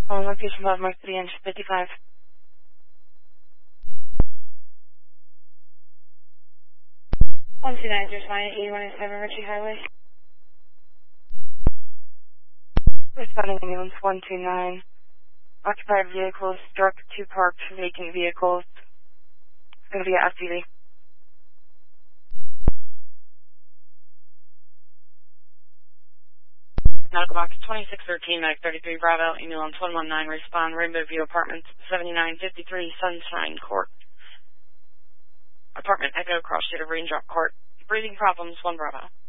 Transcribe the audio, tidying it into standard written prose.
Calling location above Mark 3 inch 55. One two nine 8187 Ritchie Highway. Responding ambulance 129. Occupied vehicles struck 2 parked vacant vehicles. It's going to be an SUV. Medical box 2613, Medic 33 Bravo, ambulance 119, respond, Rainbow View Apartments, 7953 Sunshine Court. Apartment Echo, cross street of Raindrop Court. Breathing problems, 1 Bravo.